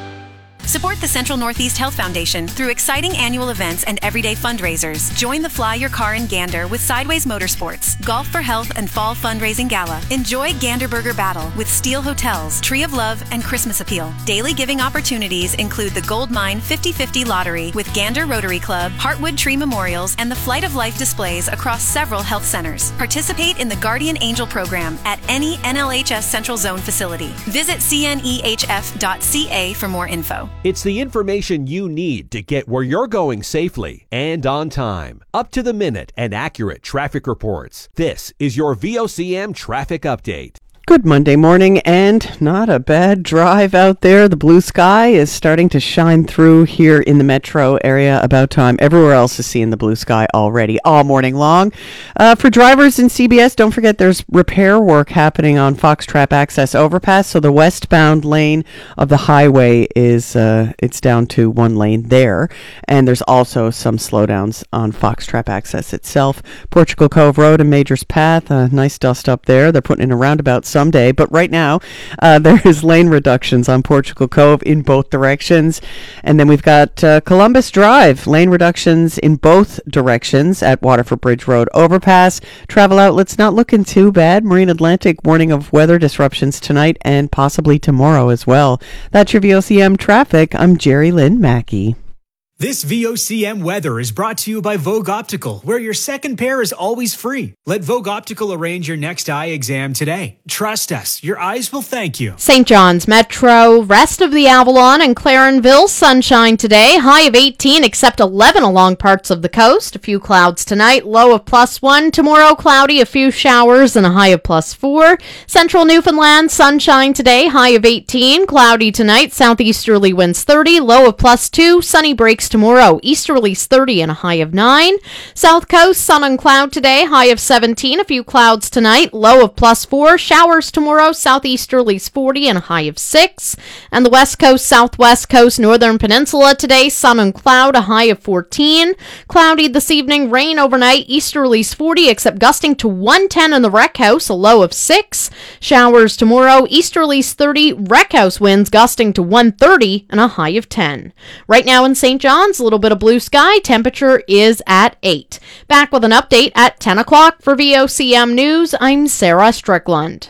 Support the Central Northeast Health Foundation through exciting annual events and everyday fundraisers. Join the Fly Your Car in Gander with Sideways Motorsports, Golf for Health and Fall Fundraising Gala. Enjoy Gander Burger Battle with Steel Hotels, Tree of Love, and Christmas Appeal. Daily giving opportunities include the Gold Mine fifty fifty Lottery with Gander Rotary Club, Heartwood Tree Memorials, and the Flight of Life displays across several health centers. Participate in the Guardian Angel program at any N L H S Central Zone facility. Visit C N E H F dot C A for more info. It's the information you need to get where you're going safely and on time. Up to the minute and accurate traffic reports. This is your V O C M traffic update. Good Monday morning, and not a bad drive out there. The blue sky is starting to shine through here in the metro area. About time. Everywhere else is seeing the blue sky already all morning long. Uh, for drivers in C B S, don't forget there's repair work happening on Foxtrap Access Overpass. So the westbound lane of the highway is uh, it's down to one lane there, and there's also some slowdowns on Foxtrap Access itself. Portugal Cove Road and Majors Path, uh, nice dust up there. They're putting in a roundabout someday, but right now uh, there is lane reductions on Portugal Cove in both directions. And then we've got uh, Columbus Drive, lane reductions in both directions at Waterford Bridge Road overpass. Travel outlets not looking too bad. Marine Atlantic warning of weather disruptions tonight and possibly tomorrow as well. That's your V O C M traffic. I'm Jerry Lynn Mackey. This V O C M weather is brought to you by Vogue Optical, where your second pair is always free. Let Vogue Optical arrange your next eye exam today. Trust us, your eyes will thank you. Saint John's Metro, rest of the Avalon and Clarenville, sunshine today, high of eighteen except eleven along parts of the coast. A few clouds tonight, low of plus one. Tomorrow, cloudy, a few showers and a high of plus four. Central Newfoundland, sunshine today, high of eighteen, cloudy tonight, southeasterly winds thirty, low of plus two. Sunny breaks tomorrow, easterlies thirty and a high of nine. South Coast, sun and cloud today, high of seventeen, a few clouds tonight, low of plus four. Showers tomorrow, southeasterlies forty and a high of six. And the West Coast, Southwest Coast, Northern Peninsula today, sun and cloud, a high of fourteen. Cloudy this evening, rain overnight, easterlies forty except gusting to one ten in the Rec House, a low of six. Showers tomorrow, easterlies thirty, Rec House winds gusting to one thirty and a high of ten. Right now in Saint John, a little bit of blue sky, temperature is at eight. Back with an update at ten o'clock for V O C M News. I'm Sarah Strickland.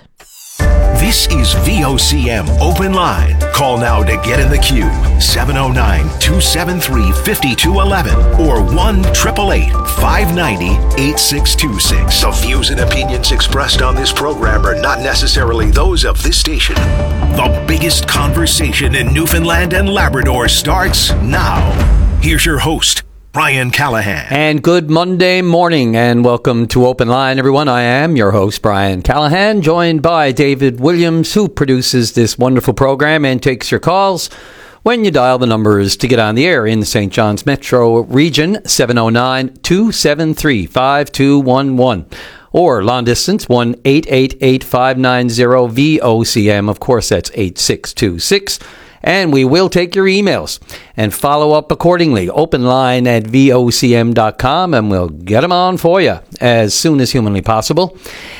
This is V O C M Open Line. Call now to get in the queue. seven oh nine, two seven three, five two one one or one eight eight eight, five nine zero, eight six two six. The views and opinions expressed on this program are not necessarily those of this station. The biggest conversation in Newfoundland and Labrador starts now. Here's your host, Brian Callahan. And good Monday morning and welcome to Open Line, everyone. I am your host, Brian Callahan, joined by David Williams, who produces this wonderful program and takes your calls when you dial the numbers to get on the air in the Saint John's Metro region, seven oh nine, two seven three, five two one one. Or long distance, one eight eight eight, five nine zero, V O C M. Of course, that's eight six two six. And we will take your emails and follow up accordingly. Open line at V O C M dot com, and we'll get them on for you as soon as humanly possible.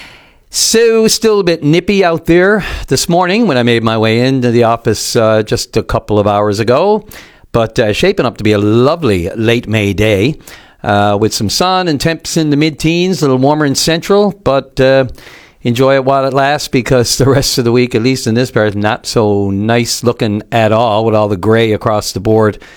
So, still a bit nippy out there this morning when I made my way into the office uh, just a couple of hours ago. But uh, shaping up to be a lovely late May day uh, with some sun and temps in the mid-teens, a little warmer in central, but... Uh, Enjoy it while it lasts, because the rest of the week, at least in this part, is not so nice looking at all with all the gray across the board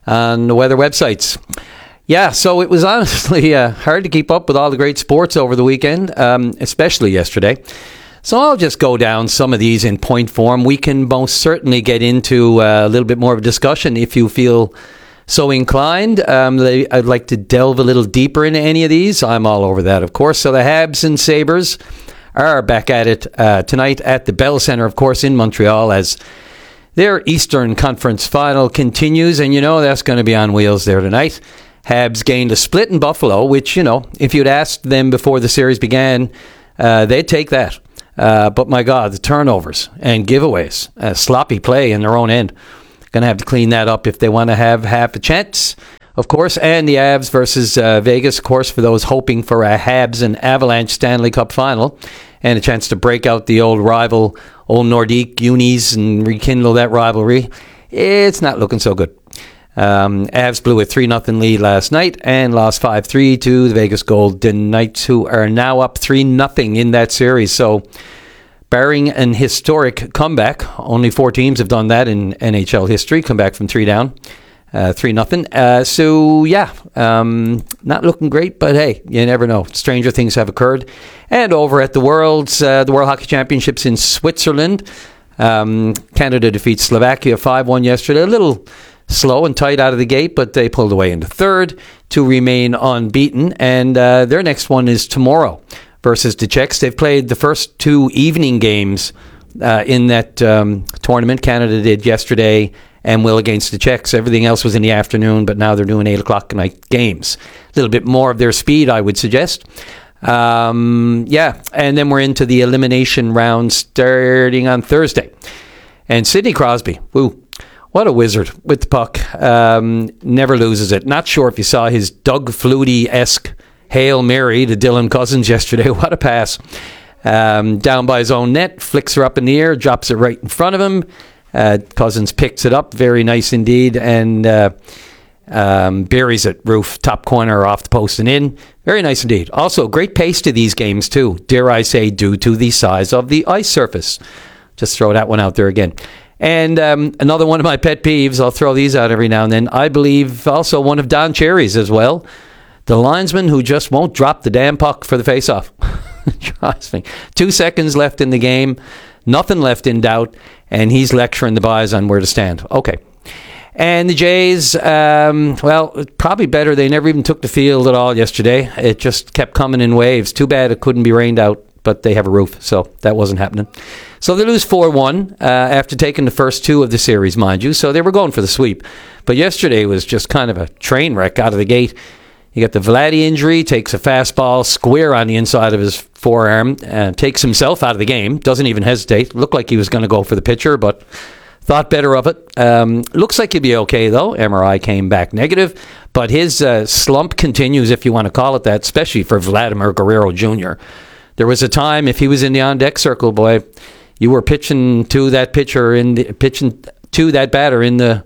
on the weather websites. Yeah, so it was honestly uh, hard to keep up with all the great sports over the weekend, um, especially yesterday. So I'll just go down some of these in point form. We can most certainly get into uh, a little bit more of a discussion if you feel so inclined. Um, I'd like to delve a little deeper into any of these. I'm all over that, of course. So the Habs and Sabres are back at it uh, tonight at the Bell Centre, of course, in Montreal, as their Eastern Conference final continues. And you know that's going to be on wheels there tonight. Habs gained a split in Buffalo, which, you know, if you'd asked them before the series began, uh, they'd take that. Uh, but my God, the turnovers and giveaways, uh, sloppy play in their own end. Going to have to clean that up if they want to have half a chance, of course. And the Avs versus uh, Vegas, of course, for those hoping for a Habs and Avalanche Stanley Cup final and a chance to break out the old rival, old Nordique unis, and rekindle that rivalry. It's not looking so good. Um, Avs blew a three nothing lead last night and lost five three to the Vegas Golden Knights, who are now up three nothing in that series. So, barring an historic comeback, only four teams have done that in N H L history, come back from three down, uh, three nothing. Uh, so, yeah, um, not looking great, but hey, you never know. Stranger things have occurred. And over at the World's, uh, the World Hockey Championships in Switzerland, um, Canada defeats Slovakia five one yesterday. A little slow and tight out of the gate, but they pulled away into third to remain unbeaten. And uh, their next one is tomorrow versus the Czechs. They've played the first two evening games uh, in that um, tournament. Canada did yesterday and will against the Czechs. Everything else was in the afternoon, but now they're doing eight o'clock night games. A little bit more of their speed, I would suggest. Um, yeah, and then we're into the elimination round starting on Thursday. And Sidney Crosby, woo. What a wizard with the puck. Um, never loses it. Not sure if you saw his Doug Flutie-esque Hail Mary to Dylan Cousins yesterday. What a pass. Um, down by his own net, flicks her up in the air, drops it right in front of him. Uh, Cousins picks it up. Very nice indeed. And uh, um, buries it, roof, top corner, off the post and in. Very nice indeed. Also, great pace to these games too. Dare I say, due to the size of the ice surface. Just throw that one out there again. And um, another one of my pet peeves, I'll throw these out every now and then, I believe also one of Don Cherry's as well, the linesman who just won't drop the damn puck for the face-off. Trust me. Two seconds left in the game, nothing left in doubt, and he's lecturing the boys on where to stand. Okay. And the Jays, um, well, probably better. They never even took the field at all yesterday. It just kept coming in waves. Too bad it couldn't be rained out, but they have a roof, so that wasn't happening. So they lose four one uh, after taking the first two of the series, mind you. So they were going for the sweep. But yesterday was just kind of a train wreck out of the gate. You got the Vladdy injury, takes a fastball square on the inside of his forearm, uh, takes himself out of the game, doesn't even hesitate. Looked like he was going to go for the pitcher, but thought better of it. Um, looks like he'll be okay, though. M R I came back negative. But his uh, slump continues, if you want to call it that, especially for Vladimir Guerrero Junior There was a time, if he was in the on-deck circle, boy, you were pitching to that pitcher in the pitching to that batter in the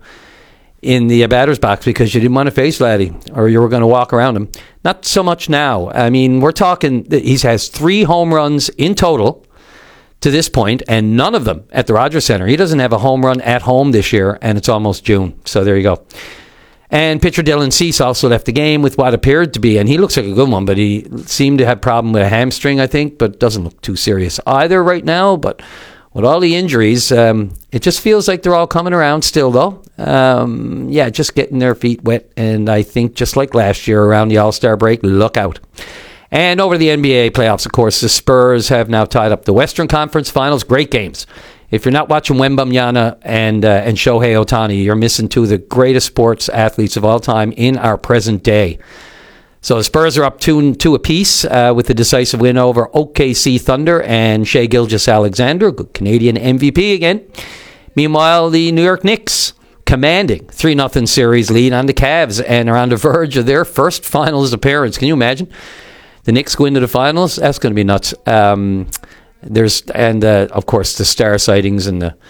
in the batter's box because you didn't want to face Vladdy or you were going to walk around him. Not so much now. I mean, we're talking. He has three home runs in total to this point, and none of them at the Rogers Center. He doesn't have a home run at home this year, and it's almost June. So there you go. And pitcher Dylan Cease also left the game with what appeared to be, and he looks like a good one, but he seemed to have a problem with a hamstring, I think, but doesn't look too serious either right now. But with all the injuries, um, it just feels like they're all coming around still, though. Um, yeah, just getting their feet wet, and I think just like last year around the All-Star break, look out. And over to the N B A playoffs, of course, the Spurs have now tied up the Western Conference Finals. Great games. If you're not watching Wembanyama and uh, and Shohei Ohtani, you're missing two of the greatest sports athletes of all time in our present day. So the Spurs are up two, two apiece uh, with the decisive win over O K C Thunder and Shai Gilgeous-Alexander, good Canadian M V P again. Meanwhile, the New York Knicks commanding three nothing series lead on the Cavs and are on the verge of their first finals appearance. Can you imagine? The Knicks go into the finals? That's going to be nuts. Um... There's and uh, of course the star sightings and the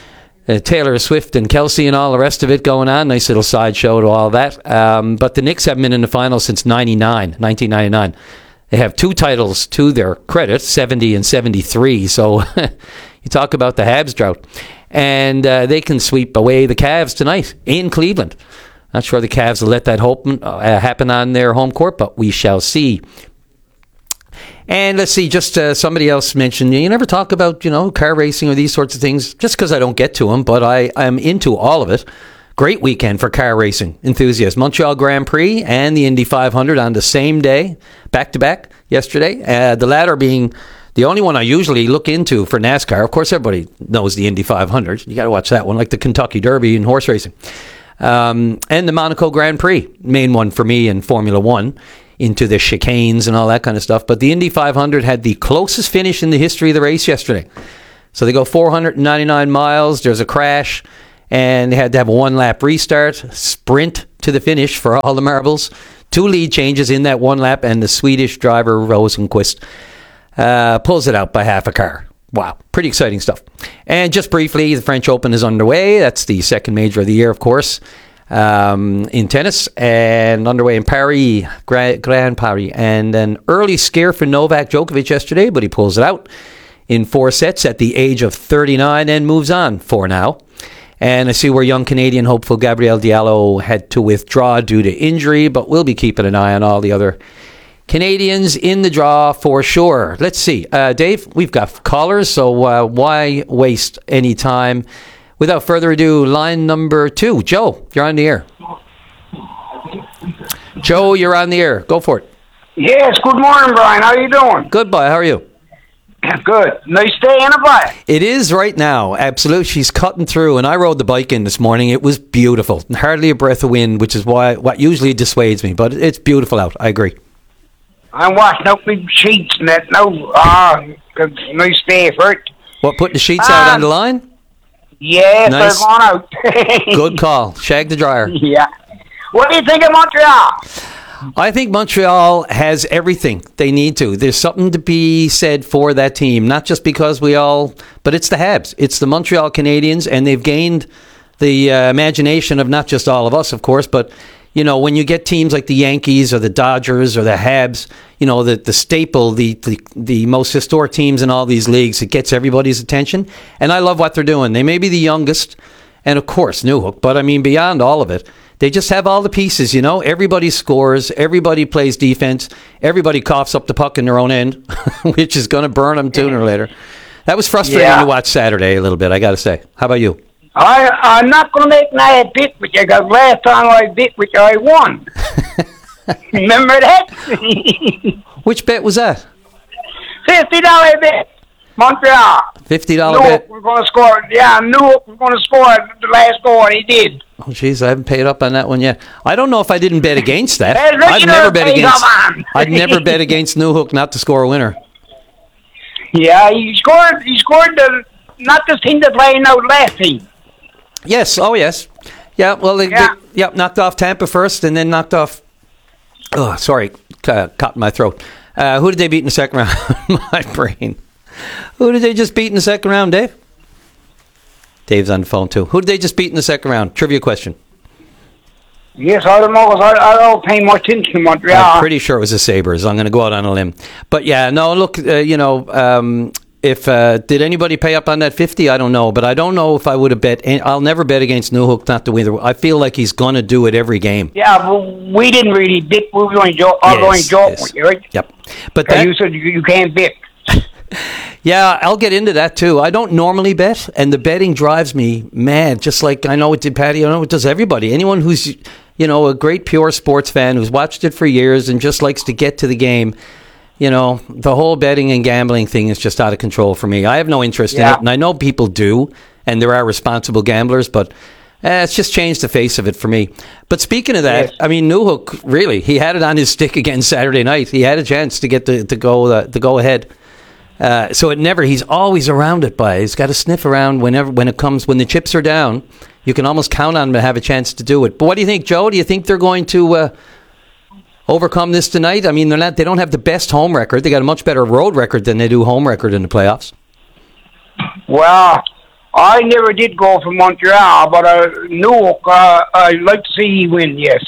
uh, Taylor Swift and Kelsey and all the rest of it going on. Nice little sideshow to all that. Um, but the Knicks haven't been in the finals since ninety-nine, nineteen ninety-nine. They have two titles to their credit, seventy and seventy-three. So you talk about the Habs drought, and uh, they can sweep away the Cavs tonight in Cleveland. Not sure the Cavs will let that hope, uh, happen on their home court, but we shall see. And let's see, just uh, somebody else mentioned, you never talk about, you know, car racing or these sorts of things, just because I don't get to them, but I am into all of it. Great weekend for car racing enthusiasts. Montreal Grand Prix and the Indy five hundred on the same day, back-to-back yesterday. Uh, the latter being the only one I usually look into for NASCAR. Of course, everybody knows the Indy five hundred. You got to watch that one, like the Kentucky Derby in horse racing. Um, and the Monaco Grand Prix, main one for me in Formula One, into the chicanes and all that kind of stuff. But the Indy five hundred had the closest finish in the history of the race yesterday. So they go four hundred ninety-nine miles. There's a crash. And they had to have a one-lap restart, sprint to the finish for all the marbles. Two lead changes in that one lap, and the Swedish driver, Rosenqvist, uh, pulls it out by half a car. Wow, pretty exciting stuff. And just briefly, the French Open is underway. That's the second major of the year, of course, um, in tennis. And underway in Paris, Grand, Grand Paris. And an early scare for Novak Djokovic yesterday, but he pulls it out in four sets at the age of thirty-nine and moves on for now. And I see where young Canadian hopeful Gabriel Diallo had to withdraw due to injury, but we'll be keeping an eye on all the other Canadians in the draw for sure. Let's see. Uh, Dave, we've got callers, so uh, why waste any time? Without further ado, line number two. Joe, you're on the air. Joe, you're on the air. Go for it. Yes, good morning, Brian. How you doing? Good, boy. How are you? Good. Nice day in a bike. It is right now. Absolutely. She's cutting through, and I rode the bike in this morning. It was beautiful. Hardly a breath of wind, which is why what usually dissuades me, but it's beautiful out. I agree. I'm washing out my sheets and that now. Ah, it's a nice day for it. What, putting the sheets um, out on the line? Yes, Nice. they're gone out. Good call. Shag the dryer. Yeah. What do you think of Montreal? I think Montreal has everything they need to. There's something to be said for that team, not just because we all, but it's the Habs. It's the Montreal Canadiens, and they've gained the uh, imagination of not just all of us, of course, but, you know, when you get teams like the Yankees or the Dodgers or the Habs, you know, the, the staple, the, the, the most historic teams in all these leagues, it gets everybody's attention. And I love what they're doing. They may be the youngest, and of course, Newhook, but I mean, beyond all of it, they just have all the pieces, you know. Everybody scores. Everybody plays defense. Everybody coughs up the puck in their own end, which is going to burn them sooner or later. That was frustrating Yeah. to watch Saturday a little bit, I got to say. How about you? I, I'm not going to make my bit with you, because last time I bit with you, I won. Remember that? Which bet was that? fifty dollars bet. Montreal. fifty dollars Newark bet? we're going to score. Yeah, Newark we're going to score the last goal, and he did. Oh, jeez, I haven't paid up on that one yet. I don't know if I didn't bet against that. Hey, Ricky, I'd never you're bet paid against. up on. I'd never bet against Newhook not to score a winner. Yeah, he scored. He scored the not the team that playing out last team. Yes. Oh, yes. Yeah. Well, they, Yeah. They, yeah, knocked off Tampa first, and then knocked off. Oh, sorry, uh, caught in my throat. Uh, who did they beat in the second round? My brain. Who did they just beat in the second round, Dave? Dave's on the phone too. Who did they just beat in the second round? Trivia question. Yes, I don't know. 'Cause I, I don't pay much attention to Montreal. I'm pretty sure it was the Sabres. I'm going to go out on a limb. But yeah, no, look, uh, you know, um, if uh, did anybody pay up on that fifty? I don't know, but I don't know if I would have bet. I'll never bet against Newhook not to win. I feel like he's going to do it every game. Yeah, but we didn't really bid. We were going to joke. I was going to joke yes. with you, right? Yep. But 'Cause that, you said you, you can't bid. yeah, I'll get into that too. I don't normally bet, and the betting drives me mad. Just like I know it did Patty. I know it does everybody. Anyone who's, you know, a great pure sports fan who's watched it for years and just likes to get to the game. You know, the whole betting and gambling thing is just out of control for me. I have no interest Yeah. in it, and I know people do, and there are responsible gamblers, but eh, it's just changed the face of it for me. But speaking of that, Yes. I mean, Newhook, really, he had it on his stick again Saturday night. He had a chance to get the to go uh, the go ahead. Uh, so it never. He's always around it, by. He's got to sniff around whenever when it comes when the chips are down. You can almost count on him to have a chance to do it. But what do you think, Joe? Do you think they're going to uh, overcome this tonight? I mean, they're not. They don't have the best home record. They got a much better road record than they do home record in the playoffs. Well, I never did go for Montreal, but uh, Newark, uh, I'd like to see he win, yes.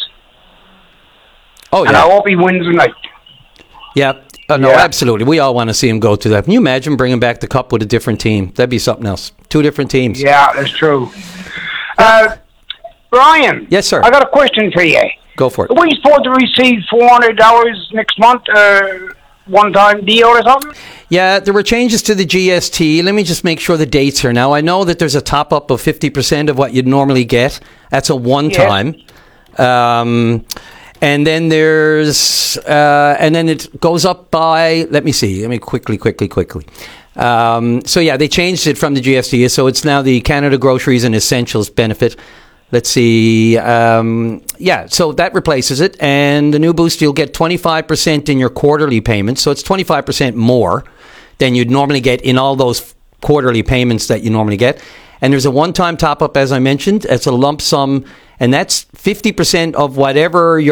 Oh, And yeah. I hope he wins tonight. Yeah. Oh, no, Yeah. absolutely. We all want to see him go to that. Can you imagine bringing back the cup with a different team? That'd be something else. Two different teams. Yeah, that's true. Uh, Brian. Yes, sir. I got a question for you. Go for it. Are we supposed to receive four hundred dollars next month, uh, one-time deal or something? Yeah, there were changes to the G S T. Let me just make sure the dates here. Now, I know that there's a top-up of fifty percent of what you'd normally get. That's a one-time. Yeah. Um, and then there's, uh, and then it goes up by, let me see, let me quickly, quickly, quickly. Um, so, yeah, they changed it from the G S T. So it's now the Canada Groceries and Essentials benefit. Let's see. Um, yeah, so that replaces it. And the new boost, you'll get twenty-five percent in your quarterly payments. So it's twenty-five percent more than you'd normally get in all those quarterly payments that you normally get. And there's a one-time top-up, as I mentioned. It's a lump sum, and that's fifty percent of whatever your